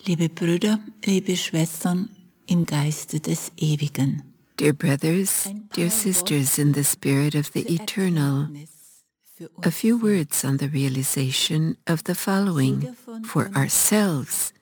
Liebe Brüder, liebe Schwestern im Geiste des Ewigen. Dear brothers, dear sisters in the spirit of the eternal, a few words on the realization of the following for ourselves.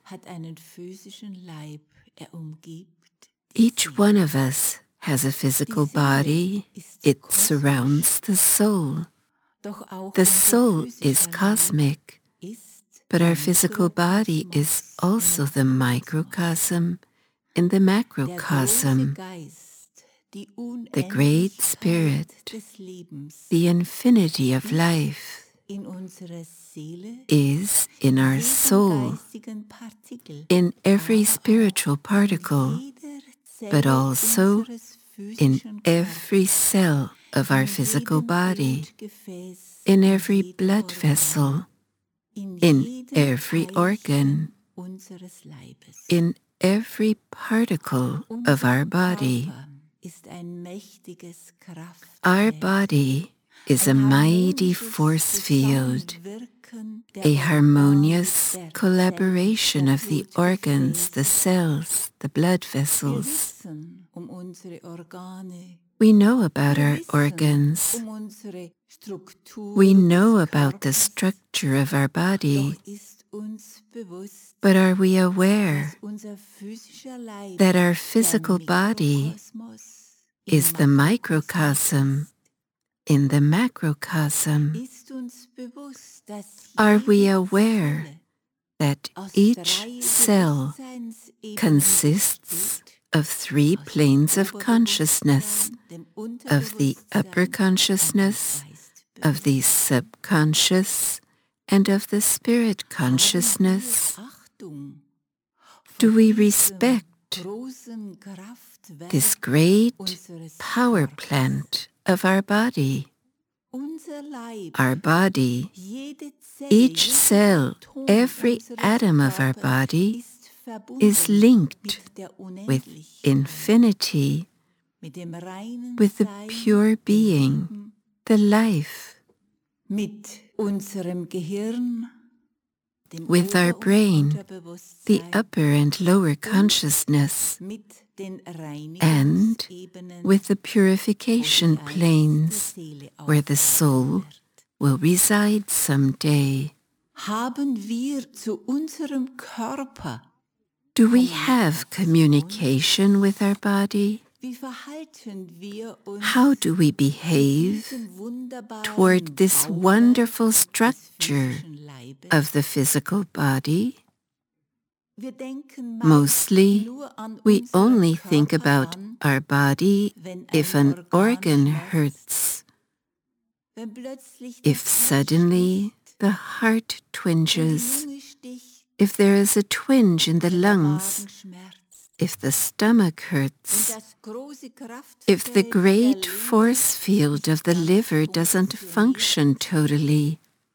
Each one of us has a physical body. It surrounds the soul. The soul is cosmic, but our physical body is also the microcosm in the macrocosm. The great spirit, the infinity of life, is in our soul, in every spiritual particle, but also in every cell of our physical body, in every blood vessel, in every organ, in every particle of our body. Our body is a mighty force field, a harmonious collaboration of the organs, the cells, the blood vessels. We know about our organs. We know about the structure of our body. But are we aware that our physical body is the microcosm in the macrocosm? Are we aware that each cell consists of 3 planes of consciousness, of the upper consciousness, of the subconscious, and of the spirit consciousness? Do we respect this great power plant of our body? Our body, each cell, every atom of our body is linked with infinity, with the pure being, the life. With our brain, the upper and lower consciousness, and with the purification planes where the soul will reside someday. Do we have communication with our body? How do we behave toward this wonderful structure of the physical body? Mostly, we only think about our body if an organ hurts, if suddenly the heart twinges, if there is a twinge in the lungs, if the stomach hurts, if the great force field of the liver doesn't function totally,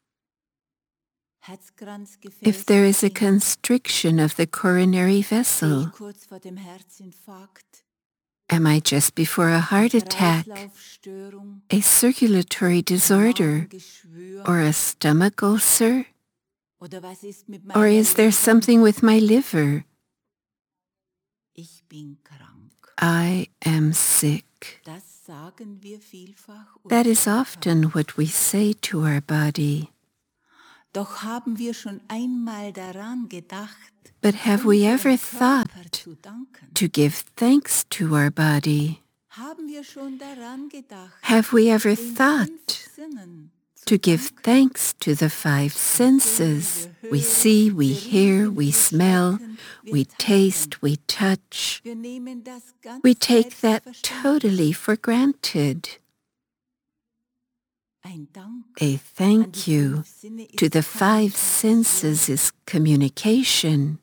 if there is a constriction of the coronary vessel. Am I just before a heart attack, a circulatory disorder, or a stomach ulcer? Or is there something with my liver? I am sick. That is often what we say to our body. But have we ever thought to give thanks to our body? Have we ever thought to give thanks to the 5 senses? We see, we hear, we smell, we taste, we touch. We take that totally for granted. A thank you to the 5 senses is communication.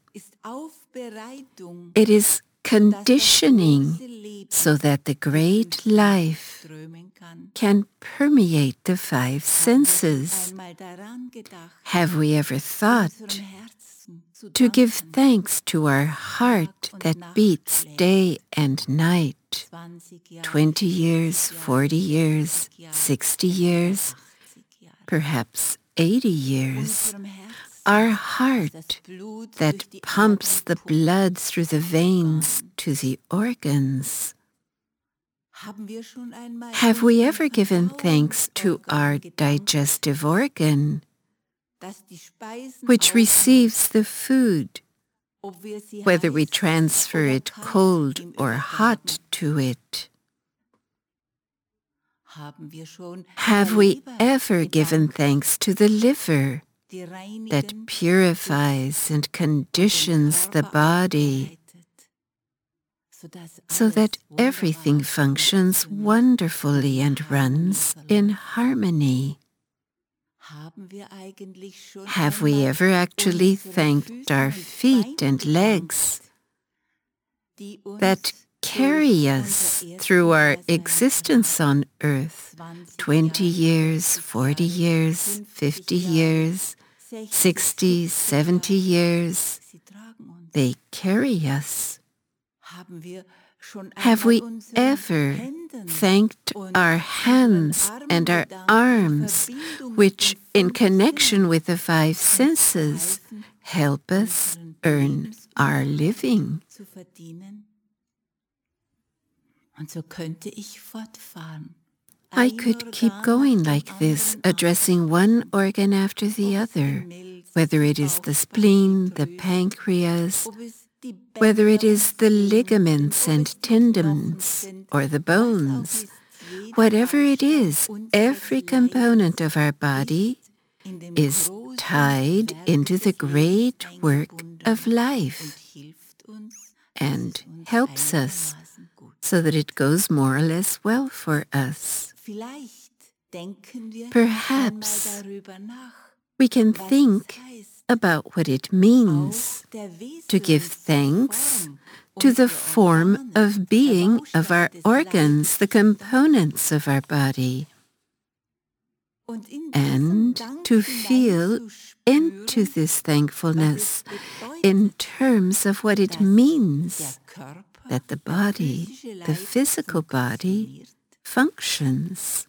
It is conditioning so that the great life can permeate the 5 senses. Have we ever thought to give thanks to our heart that beats day and night, 20 years, 40 years, 60 years, perhaps 80 years, our heart that pumps the blood through the veins to the organs. Have we ever given thanks to our digestive organ, which receives the food, whether we transfer it cold or hot to it? Have we ever given thanks to the liver that purifies and conditions the body so that everything functions wonderfully and runs in harmony? Have we ever actually thanked our feet and legs that carry us through our existence on earth, 20 years, 40 years, 50 years, 60, 70 years? They carry us. Have we ever thanked our hands and our arms, which, in connection with the five senses, help us earn our living? I could keep going like this, addressing one organ after the other, whether it is the spleen, the pancreas, whether it is the ligaments and tendons or the bones. Whatever it is, every component of our body is tied into the great work of life and helps us so that it goes more or less well for us. Perhaps we can think about what it means to give thanks to the form of being of our organs, the components of our body, and to feel into this thankfulness in terms of what it means that the body, the physical body, functions.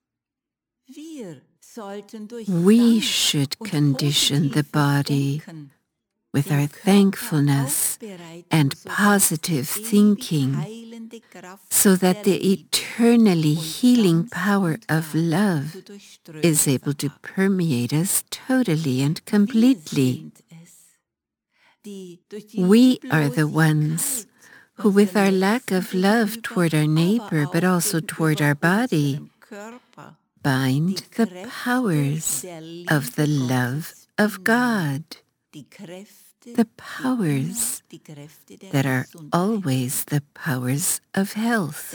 We should condition the body with our thankfulness and positive thinking so that the eternally healing power of love is able to permeate us totally and completely. We are the ones who, with our lack of love toward our neighbor but also toward our body, bind the powers of the love of God, the powers that are always the powers of health.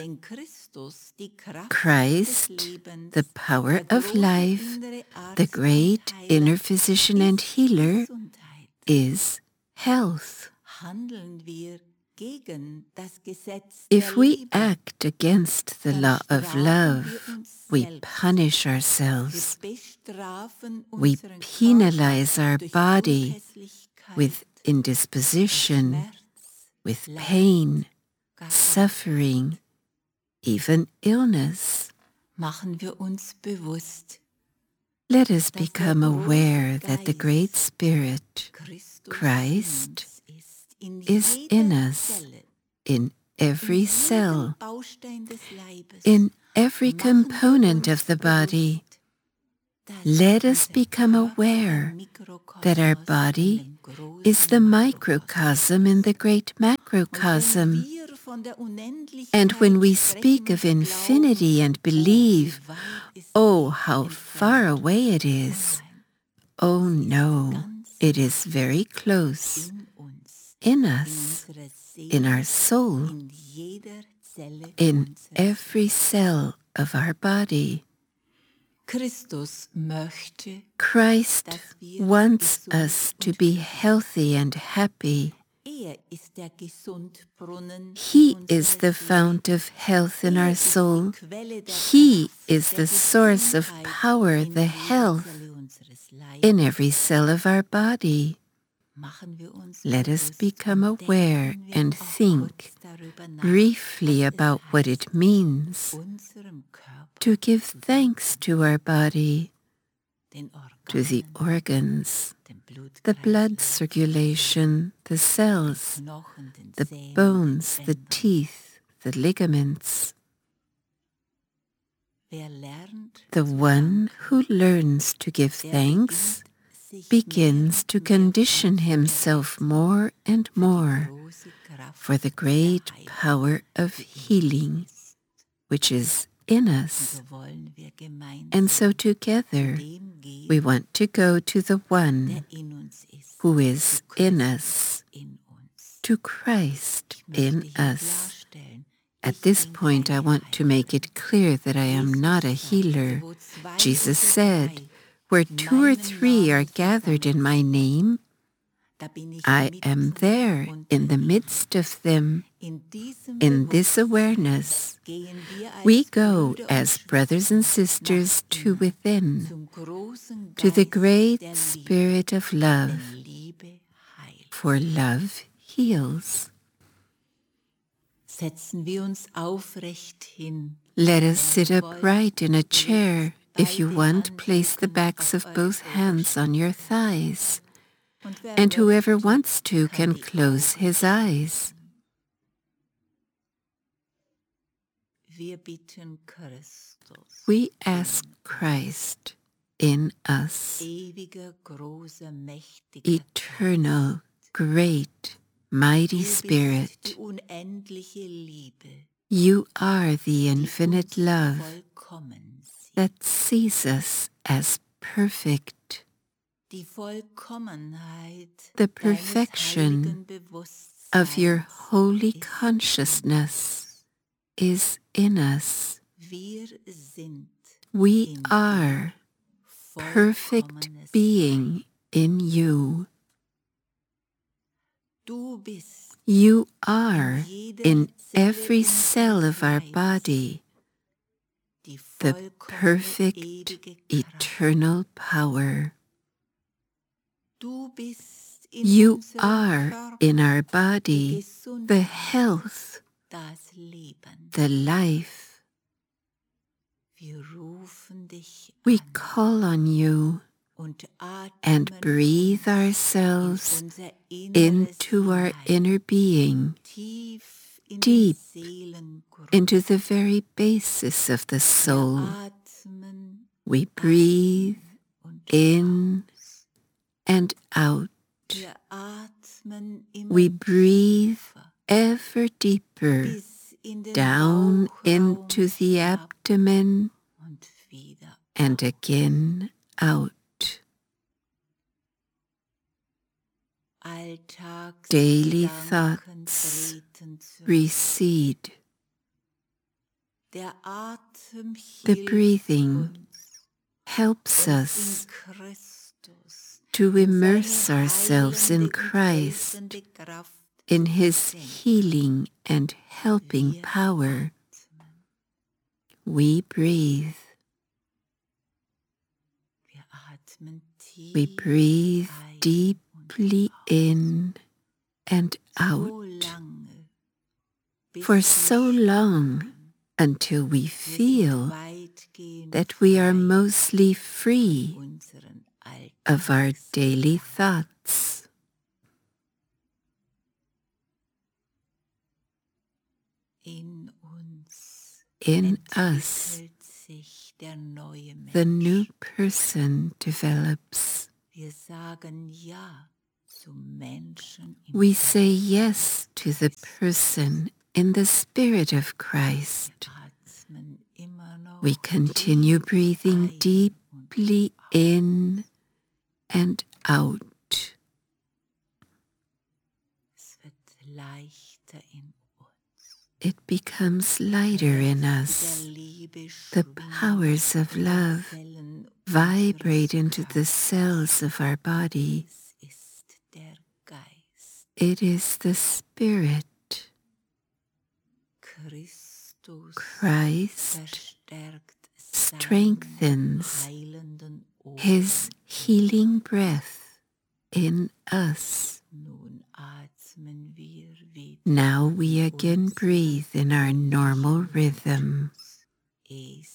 Christ, the power of life, the great inner physician and healer, is health. If we act against the law of love, we punish ourselves. We penalize our body with indisposition, with pain, suffering, even illness. Let us become aware that the Great Spirit, Christ, is in us, in every cell, in every component of the body. Let us become aware that our body is the microcosm in the great macrocosm. And when we speak of infinity and believe, oh, how far away it is, oh no, it is very close, in us, in our soul, in every cell of our body. Christ wants us to be healthy and happy. He is the fount of health in our soul. He is the source of power, the health in every cell of our body. Let us become aware and think briefly about what it means to give thanks to our body, to the organs, the blood circulation, the cells, the bones, the teeth, the ligaments. The one who learns to give thanks begins to condition himself more and more for the great power of healing, which is in us. And so together we want to go to the one who is in us, to Christ in us. At this point, I want to make it clear that I am not a healer. Jesus said, "Where 2 or 3 are gathered in my name, I am there in the midst of them." In this awareness, we go as brothers and sisters to within, to the great Spirit of love, for love heals. Let us sit upright in a chair. If you want, place the backs of both hands on your thighs. And whoever wants to can close his eyes. We ask Christ in us, eternal, great, mighty Spirit. You are the infinite love that sees us as perfect. The perfection of your holy consciousness is in us. We are perfect being in you. You are in every cell of our body the perfect eternal power. You are in our body the health, the life. We call on you and breathe ourselves into our inner being, deep into the very basis of the soul. We breathe in and out. We breathe ever deeper down into the abdomen and again out. Daily thoughts recede. The breathing helps us to immerse ourselves in Christ, in His healing and helping power. We breathe. We breathe deeply in and out for so long until we feel that we are mostly free of our daily thoughts. In us, the new person develops. We say yes to the person in the Spirit of Christ. We continue breathing deeply in and out. It becomes lighter in us. The powers of love vibrate into the cells of our body. It is the Spirit. Christ strengthens His healing breath in us. Now we again breathe in our normal rhythm.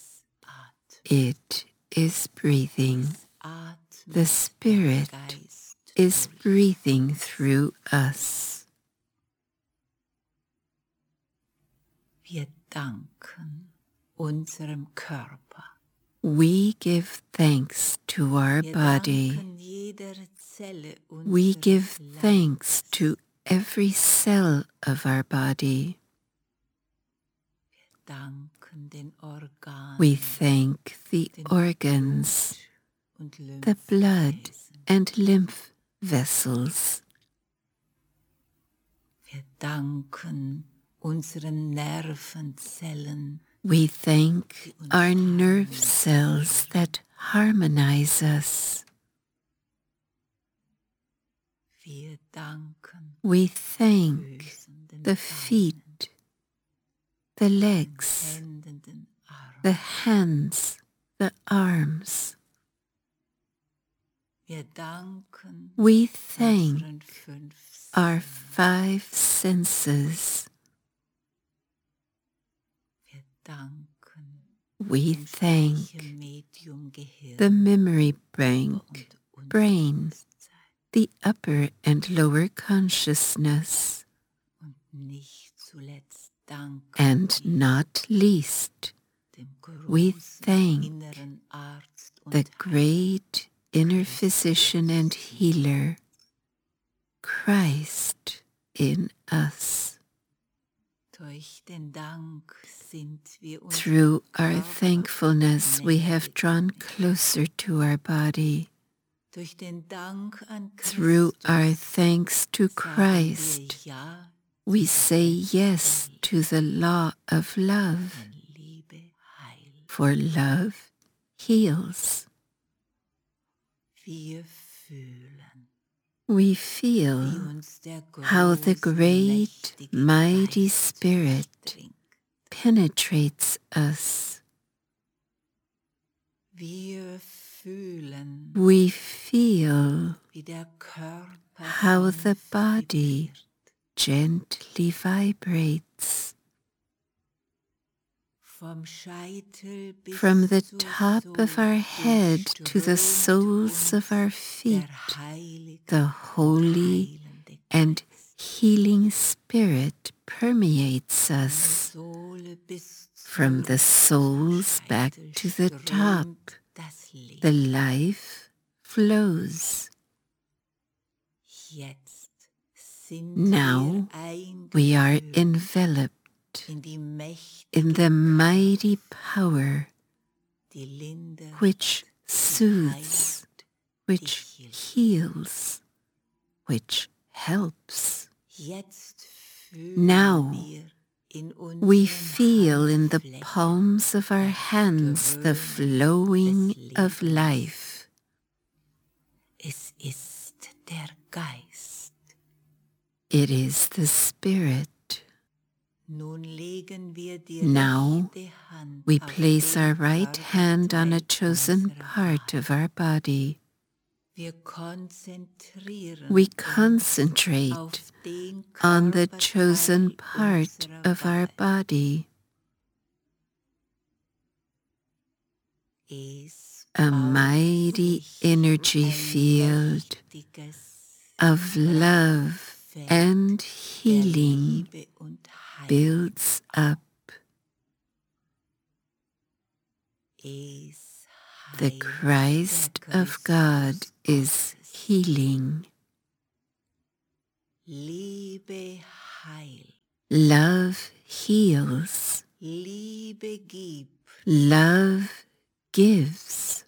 It is breathing. The Spirit is breathing through us. Wir danken unserem Körper. We give thanks to our body. We give thanks to every cell of our body. We thank the organs, the blood and lymph vessels. Wir danken unseren Nervenzellen. We thank our nerve cells that harmonize us. Wir danken We thank the feet, the legs, the hands, the arms. Wir danken We thank unseren 5 our 5 senses. Wir danken We thank Mediumgehirn the memory bank, und brain, the upper and lower consciousness, und nicht zuletzt danken and not least, dem we großen thank inneren Arzt und the great inner physician and healer, Christ in us. Durch den Dank sind wir uns Through our thankfulness, we have drawn closer to our body. durch den Dank an Through our Christus thanks to sagen wir Christ, Ja we say yes to the law of love, an Liebe heilt. for love heals. Wir fühlen, We wie feel uns der how the große, great, mächtige mighty Geist Spirit durchdringt. penetrates us. Wir fühlen, We feel wie der Körper how the sanft body vibriert. gently vibrates. Vom Scheitel bis From the zur top of Sohle our head to the durchströmt soles of our uns feet, der heilige the holy heilende and Geist. healing Spirit permeates Von der us. Sohle bis From zur the soles back Scheitel to the top, strömt das Leben. the life flows. Jetzt sind Now wir we are eingehüllt enveloped in die mächtige in the mighty power die lindert, which die soothes, heilt, which die hilft. heals, which helps. Jetzt fühlen Now wir in we unseren feel in the Handflächen palms of our hands the flowing of life. Es ist der Geist. It is the Spirit. Nun legen wir die Now rechte Hand we auf place den our right hand on a Körperteil chosen unserer part Wahl. of our body. Wir konzentrieren We uns concentrate auf den on the Körperteil chosen part unserer of our Wahl. body. Es A baut mighty sich energy ein field mächtiges of love Feld and der healing Liebe und Heilung. builds up. Es The heilt Christ der of God Christus is Gottes. healing. Liebe heilt, Love heals. Liebe gibt, Love gives.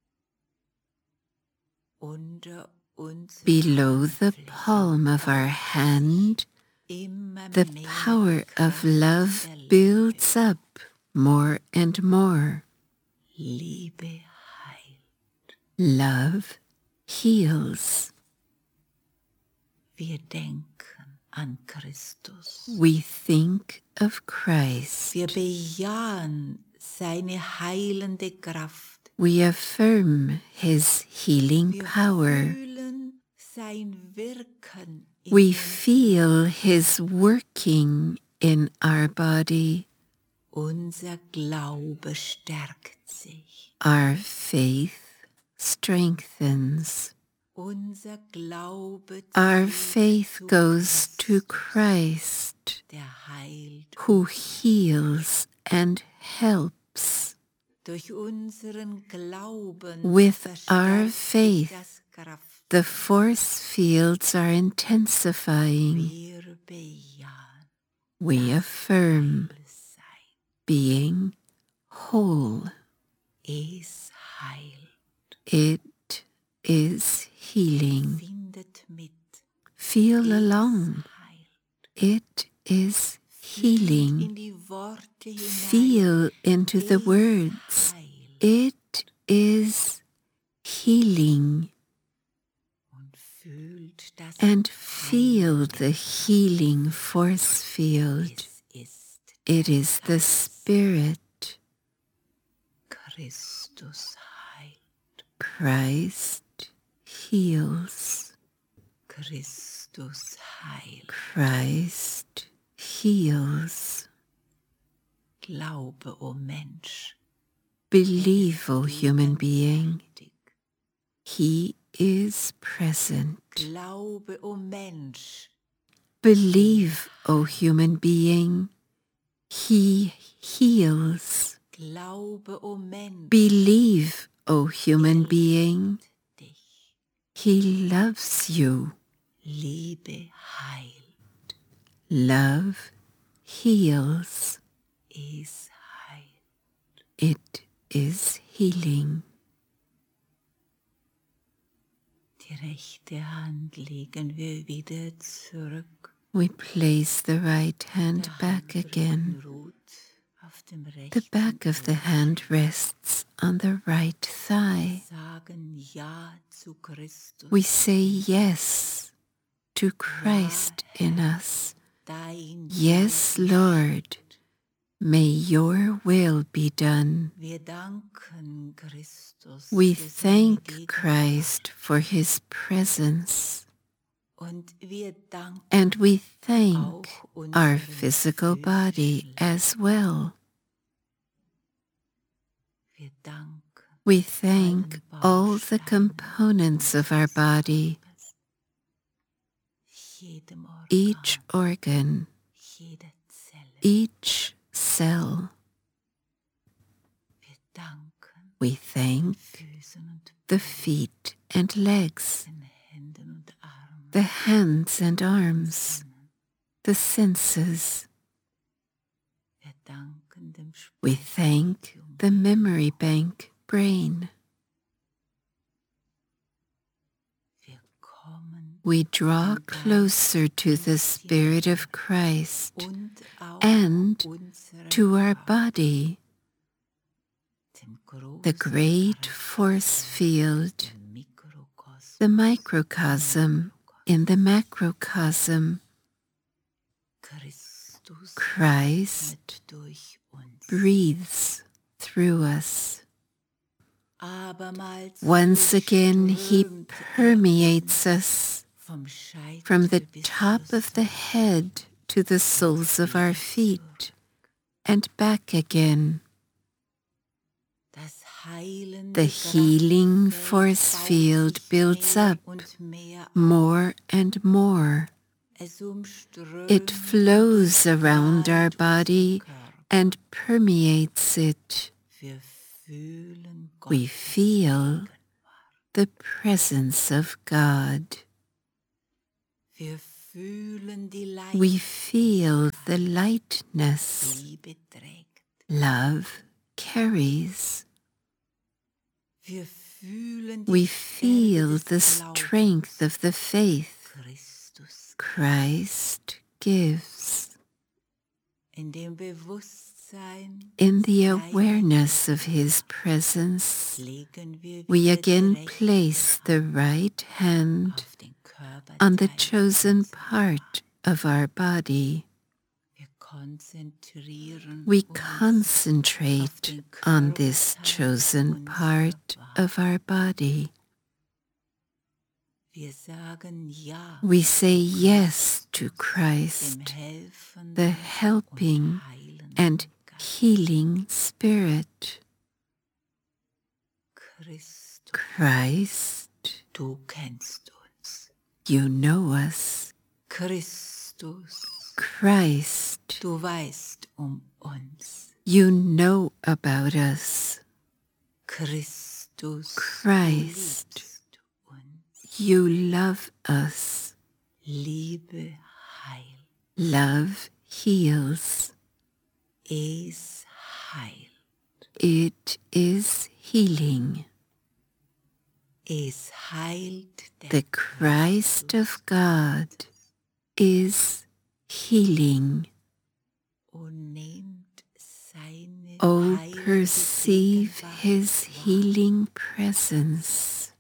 unter unseren Below the Handflächen palm of our baut hand, sich immer the mehr power of Kraft love der Liebe. builds up more and more. Liebe heilt. Love heals. Wir denken an Christus. We think of Christ. Wir bejahen seine heilende Kraft. We affirm His healing Wir power. fühlen sein Wirken in We uns. feel His working in our body. Unser Glaube stärkt sich. Our faith strengthens. Our faith goes to Christ, who heals and helps. With our faith, the force fields are intensifying. We affirm being whole. It is healing. Feel along. It is healing. Feel into the words. It is healing. And feel the healing force field. It is the Spirit. Christ heals. Christ heals. Believe, O human being, He is present. Believe, O human being, He heals. Believe, O human being, He loves you. Love heals. It is healing. We place the right hand back again. The back of the hand rests on the right thigh. We say yes to Christ in us. Yes, Lord, may your will be done. We thank Christ for his presence. And we thank our physical body as well. We thank all the components of our body, each organ, each cell. We thank the feet and legs, the hands and arms, the senses. We thank the memory bank brain. We draw closer to the Spirit of Christ and to our body, the great force field, the microcosm in the macrocosm. Christ breathes through us. Once again, he permeates us from the top of the head to the soles of our feet and back again. The healing force field builds up more and more. It flows around our body and permeates it. We feel the presence of God. We feel the lightness love carries. We feel the strength of the faith Christ gives. In the awareness of his presence, we again place the right hand on the chosen part of our body. We concentrate on this chosen part of our body. We say yes to Christ, the helping and healing Spirit. Christ Du kennst uns. You know us. Christus, Christ, du weißt uns. you know about us. Christus, Christ, du liebst uns. you love us. Liebe heilt. Love heals. Es heilt. It is healing. Es heilt The Christ of God is healing. und nehmt seine Oh, heilige perceive Gegenwart his wahr. healing presence.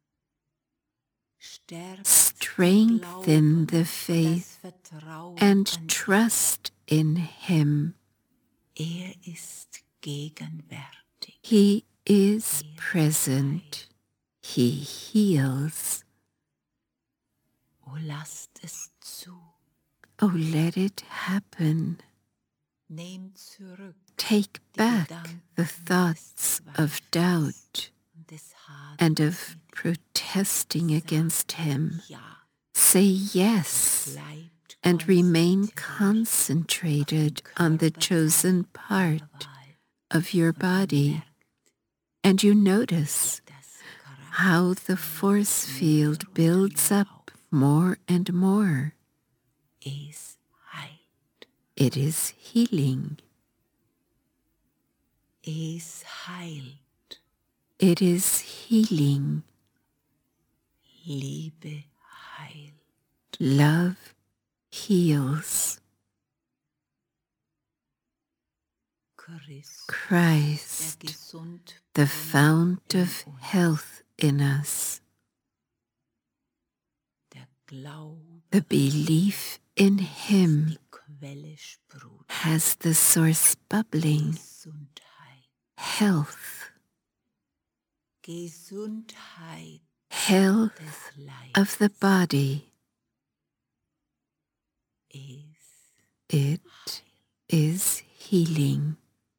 Stärkt Strengthen the das faith Vertrauen and an trust in him. ist gegenwärtig. He is present. He heals. Oh, lasst es zu. Oh, let it happen. Nehmt zurück Take die back Gedanken the des thoughts of Zweifels doubt und des and Haders of mit protesting against him. Ja, Say yes bleibt and remain konzentriert concentrated on the chosen part of your body. And you notice how the force field builds up more and more. Es heilt. It is healing. Es heilt. It is healing. Liebe heilt. Love heals. Christ, der gesund the fount of health in us. der Glaube The belief in him die Quelle sprudelt. has the source bubbling. Gesundheit. Health. Gesundheit Health des Leibes. of the body. Es It is healing.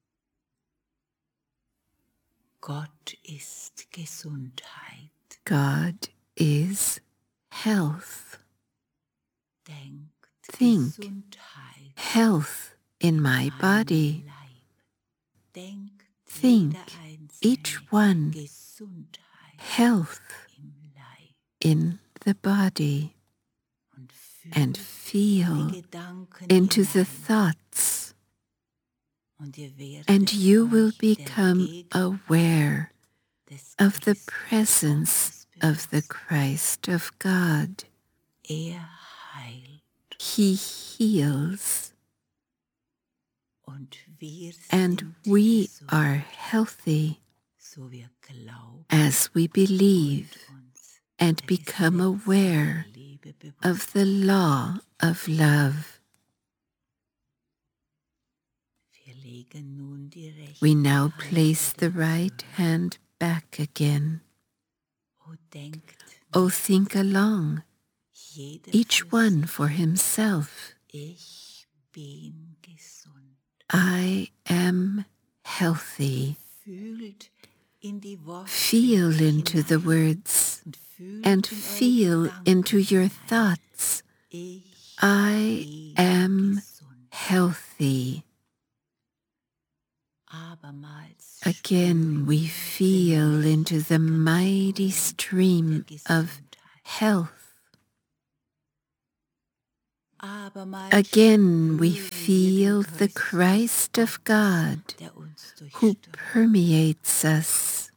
Gott ist Gesundheit. God is health. Denkt Think Gesundheit health in my body. Leib. Denkt Think jeder Einzelne each one Gesundheit health im Leib. in the body. Und And feel die Gedanken into the hinein. thoughts, Und ihr werdet and you will euch der become Gegenwart aware des of the Christus presence of the Christ of God. heilt. He heals, Und wir and sind we gesund, are healthy so wir glauben as we believe uns and der become Gesetze aware der Liebe bewusst. of the law of love. Wir legen nun die rechte We now Hand place the wieder right zurück. hand back again. Oh, denkt Oh, think along, jeder each für one sich. for himself. Ich bin gesund. I am healthy. Fühlt in die Worte Feel into the hinein words und fühlt and in eure feel Gedanken into your hinein. thoughts. Ich I bin am gesund. healthy. Abermals Again, we feel into the mighty stream of health. Again, we feel the Christ of God der uns who durchströmt. permeates us.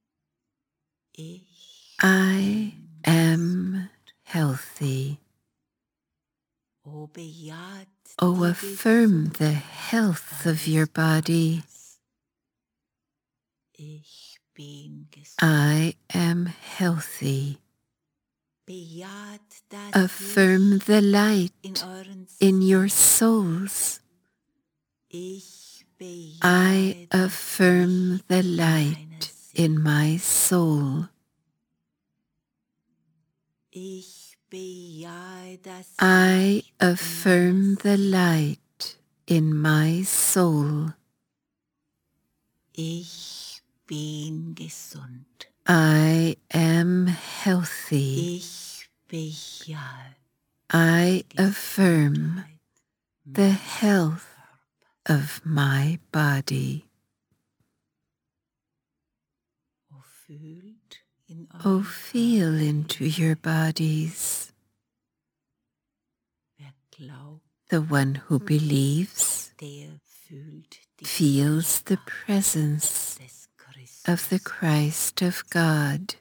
Ich I am healthy. oh, bejaht Oh, die affirm the Gesundheit health of eures your body. Körpers. Ich bin gesund. I am healthy. Bejaht das Affirm the light in euren in your Seelen. souls. Ich I bejahe das affirm Licht the in meiner light Seele. in my soul. Ich bejahe das I Licht in affirm meiner the Seele. light in my soul. Ich bin gesund. I am healthy. Ich bejahe I affirm the health of my body. Oh, feel into your bodies. The one who believes feels the presence of the Christ of God.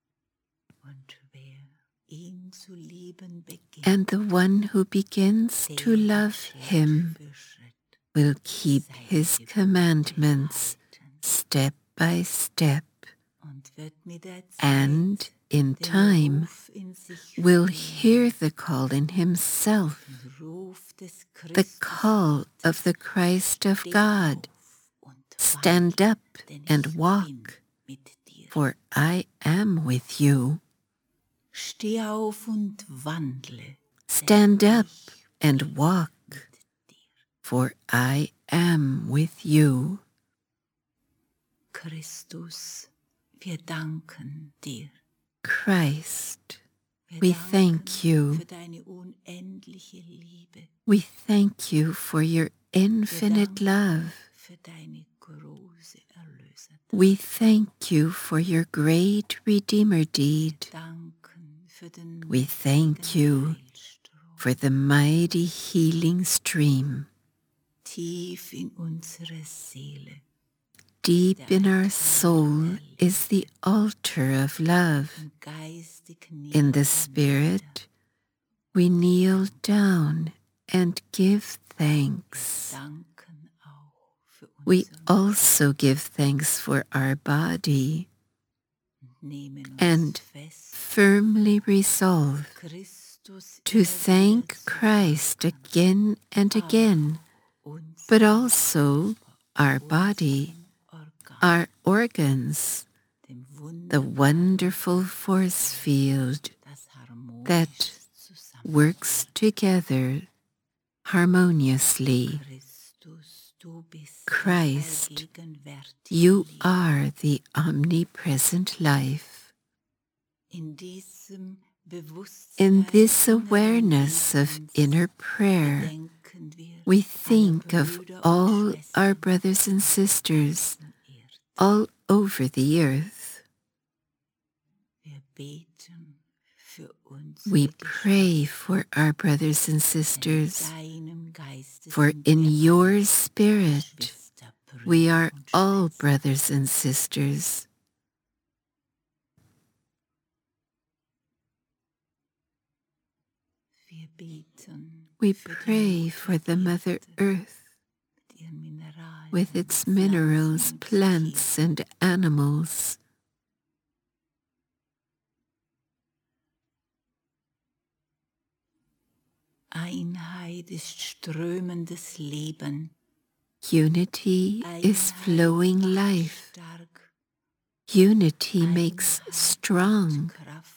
And the one who begins to love him will keep his commandments step by step, and in time will hear the call in himself, the call of the Christ of God. Stand up and walk, for I am with you. Steh auf und wandle. Stand up and walk, for I am with you. Christus, wir danken dir. Christ, we thank you. Für deine unendliche Liebe. We thank you for your infinite love. Für deine große Erlöser. We thank you for your great Redeemer deed. We thank you for the mighty healing stream. Tief in unsere Seele. Deep in our soul is the altar of love. In the Spirit, we kneel down and give thanks. We also give thanks for our body and firmly resolve to thank Christ again and again, but also our body, our organs, the wonderful force field that works together harmoniously. Christ, you are the omnipresent life. In this awareness of inner prayer, we think of all our brothers and sisters all over the earth. We pray for our brothers and sisters, for in your Spirit we are all brothers and sisters. We pray for the Mother Earth with its minerals, plants, and animals. Einheit ist strömendes Leben. Unity is flowing life. Unity makes strong.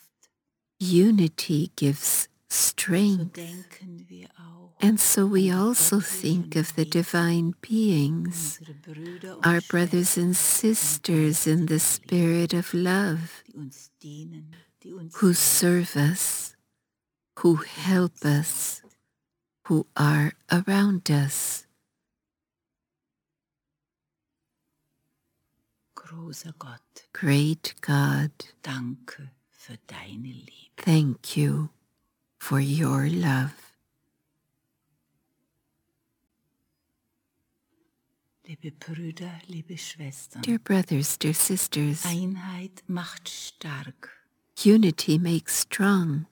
Unity gives strength. And so we also think of the divine beings, our brothers and sisters in the spirit of love, who serve us, who help us, who are around us. Great God, thank you for your love. Liebe Brüder, liebe Schwestern, dear brothers, dear sisters, Einheit macht stark. Unity makes strong.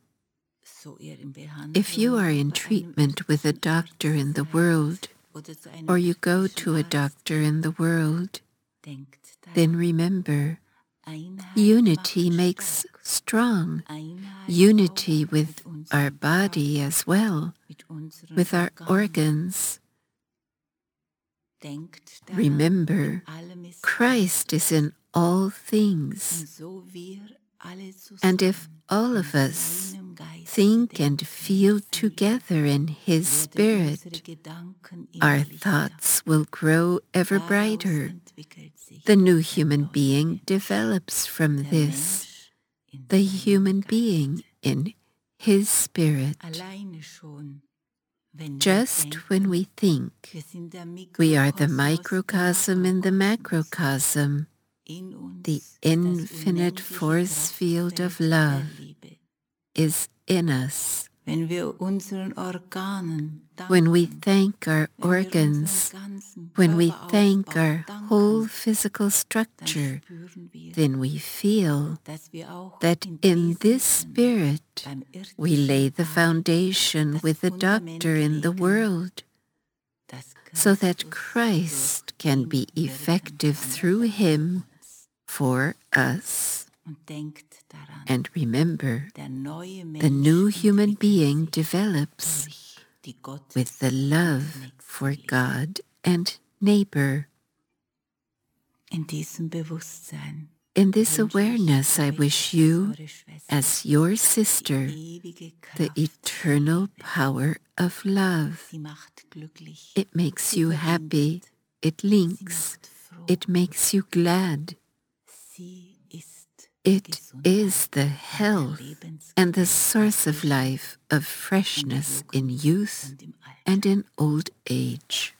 If you are in treatment with a doctor in the world, or you go to a doctor in the world, then remember, unity makes strong. Unity with our body as well, with our organs. Remember, Christ is in all things. And if all of us think and feel together in His Spirit, our thoughts will grow ever brighter, The new human being develops from this, the human being in his spirit. Just when we think we are the microcosm in the macrocosm, the infinite force field of love is in us. When we thank our organs, when we thank our whole physical structure, then we feel that in this spirit we lay the foundation with the doctor in the world, so that Christ can be effective through him for us. And remember, the new human being develops with the love for God and neighbor. In this awareness, I wish you, as your sister, the eternal power of love. It makes you happy, it links, it makes you glad. It is the health and the source of life, of freshness in youth and in old age.